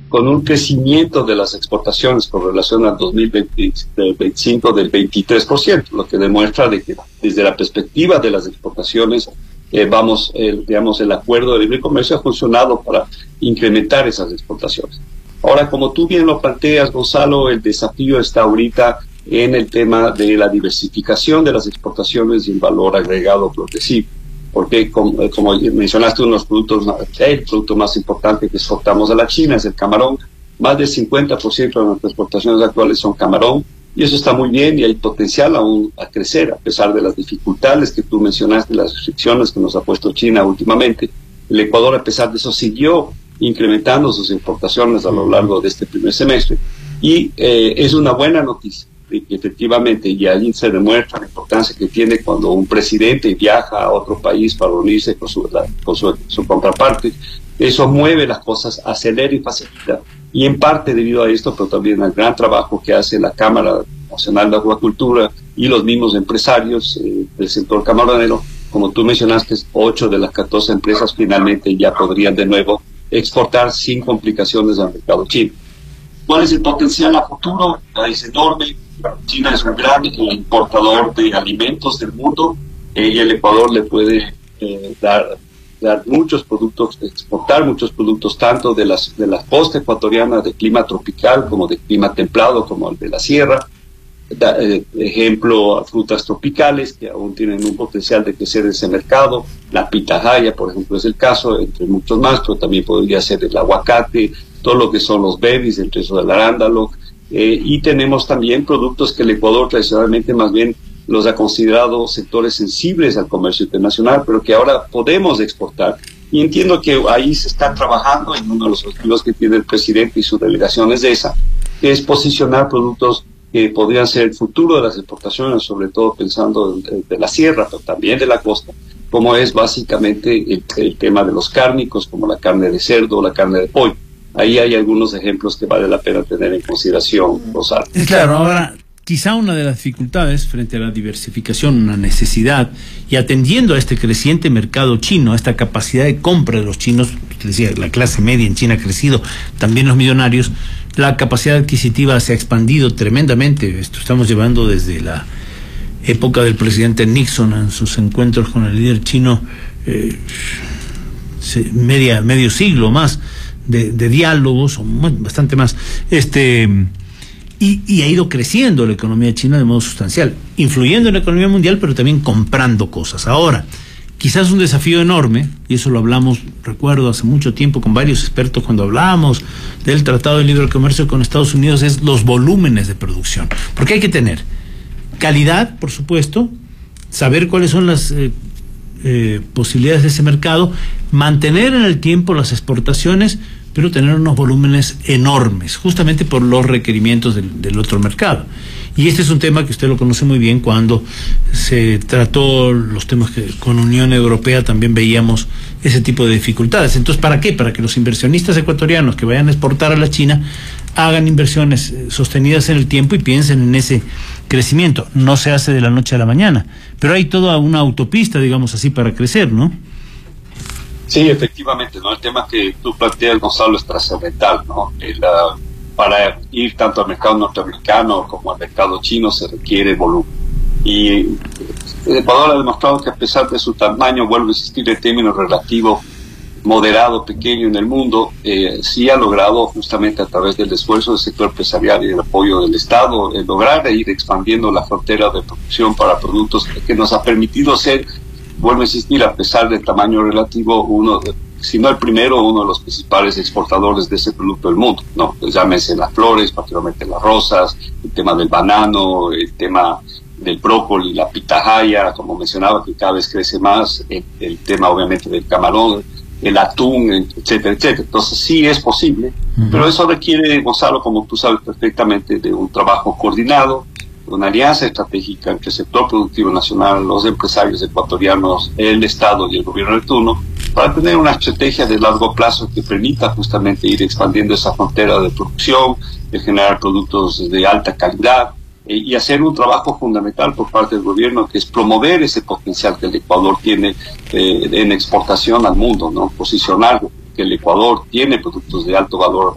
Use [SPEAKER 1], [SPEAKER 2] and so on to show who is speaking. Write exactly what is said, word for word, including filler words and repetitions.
[SPEAKER 1] con un crecimiento de las exportaciones con relación al dos mil veinticinco del veintitrés por ciento, lo que demuestra de que desde la perspectiva de las exportaciones, eh, vamos, eh, digamos, el acuerdo de libre comercio ha funcionado para incrementar esas exportaciones. Ahora, como tú bien lo planteas, Gonzalo, el desafío está ahorita en el tema de la diversificación de las exportaciones y el valor agregado progresivo. Porque, como, como mencionaste, uno de los productos, el producto más importante que exportamos a la China es el camarón. Más del cincuenta por ciento de nuestras exportaciones actuales son camarón, y eso está muy bien y hay potencial aún a crecer, a pesar de las dificultades que tú mencionaste, las restricciones que nos ha puesto China últimamente. El Ecuador, a pesar de eso, siguió incrementando sus importaciones a lo largo de este primer semestre, y eh, es una buena noticia. Y efectivamente, y ahí se demuestra la importancia que tiene cuando un presidente viaja a otro país para unirse con su, la, con su, su contraparte. Eso mueve las cosas, acelera y facilita. Y en parte debido a esto, pero también al gran trabajo que hace la Cámara Nacional de Acuacultura y los mismos empresarios eh, del sector camaronero. Como tú mencionaste, ocho de las catorce empresas finalmente ya podrían de nuevo exportar sin complicaciones al mercado chino. ¿Cuál es el potencial a futuro? Es enorme. China es un gran importador de alimentos del mundo, eh, y el Ecuador le puede eh, dar, dar muchos productos, exportar muchos productos, tanto de, las, de la costa ecuatoriana de clima tropical como de clima templado, como el de la sierra. Da, eh, ejemplo, frutas tropicales que aún tienen un potencial de crecer en ese mercado. La pitahaya, por ejemplo, es el caso, entre muchos más, pero también podría ser el aguacate, todo lo que son los berries, entre eso del arándano. Eh, y tenemos también productos que el Ecuador tradicionalmente más bien los ha considerado sectores sensibles al comercio internacional, pero que ahora podemos exportar. Y entiendo que ahí se está trabajando en uno de los objetivos que tiene el presidente y su delegación es esa, que es posicionar productos que podrían ser el futuro de las exportaciones, sobre todo pensando de, de la sierra, pero también de la costa, como es básicamente el, el tema de los cárnicos, como la carne de cerdo o la carne de pollo. Ahí hay algunos ejemplos que vale la pena tener en consideración, Gonzalo.
[SPEAKER 2] Claro, ahora, quizá una de las dificultades frente a la diversificación, una necesidad, y atendiendo a este creciente mercado chino, a esta capacidad de compra de los chinos, usted decía, la clase media en China ha crecido, también los millonarios, la capacidad adquisitiva se ha expandido tremendamente. Esto estamos llevando desde la época del presidente Nixon en sus encuentros con el líder chino, eh, media, medio siglo más de, de diálogos, o bastante más, este y, y ha ido creciendo la economía china de modo sustancial, influyendo en la economía mundial, pero también comprando cosas. Ahora, quizás un desafío enorme, y eso lo hablamos, recuerdo, hace mucho tiempo con varios expertos cuando hablábamos del Tratado de Libre Comercio con Estados Unidos, es los volúmenes de producción. Porque hay que tener calidad, por supuesto, saber cuáles son las eh, eh, posibilidades de ese mercado, mantener en el tiempo las exportaciones, pero tener unos volúmenes enormes, justamente por los requerimientos del, del otro mercado. Y este es un tema que usted lo conoce muy bien. Cuando se trató los temas que con Unión Europea también veíamos ese tipo de dificultades. Entonces, ¿para qué? Para que los inversionistas ecuatorianos que vayan a exportar a la China hagan inversiones sostenidas en el tiempo y piensen en ese crecimiento. No se hace de la noche a la mañana, pero hay toda una autopista, digamos así, para crecer, ¿no?
[SPEAKER 1] Sí, efectivamente, ¿no? El tema que tú planteas, Gonzalo, es trascendental, ¿no? El, uh, para ir tanto al mercado norteamericano como al mercado chino se requiere volumen. Y el Ecuador ha demostrado que a pesar de su tamaño, vuelve a existir el término relativo, moderado, pequeño en el mundo, eh, sí ha logrado justamente a través del esfuerzo del sector empresarial y del apoyo del Estado, eh, lograr ir expandiendo la frontera de producción para productos que, que nos ha permitido ser, vuelve a existir a pesar del tamaño relativo, uno de, si no el primero, uno de los principales exportadores de ese producto del mundo, ¿no? Pues llámese las flores, particularmente las rosas, el tema del banano, el tema del brócoli, la pitahaya, como mencionaba, que cada vez crece más, el, el tema obviamente del camarón, el atún, etcétera, etcétera. Entonces sí es posible, uh-huh. Pero eso requiere, Gonzalo, como tú sabes perfectamente, de un trabajo coordinado, una alianza estratégica entre el sector productivo nacional, los empresarios ecuatorianos, el Estado y el gobierno de turno, para tener una estrategia de largo plazo que permita justamente ir expandiendo esa frontera de producción, de generar productos de alta calidad, eh, y hacer un trabajo fundamental por parte del gobierno, que es promover ese potencial que el Ecuador tiene eh, en exportación al mundo, ¿no? Posicionar que el Ecuador tiene productos de alto valor